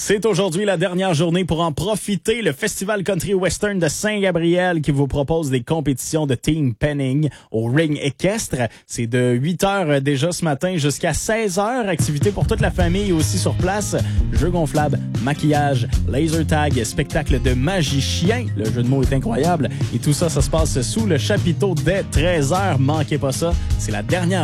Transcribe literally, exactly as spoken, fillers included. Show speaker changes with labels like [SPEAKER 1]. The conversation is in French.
[SPEAKER 1] C'est aujourd'hui la dernière journée pour en profiter. Le Festival Country Western de Saint-Gabriel qui vous propose des compétitions de team penning au ring équestre. C'est de huit heures déjà ce matin jusqu'à seize heures. Activité pour toute la famille aussi sur place. Jeux gonflables, maquillage, laser tag, spectacle de magicien. Le jeu de mots est incroyable. Et tout ça, ça se passe sous le chapiteau dès treize heures. Manquez pas ça. C'est la dernière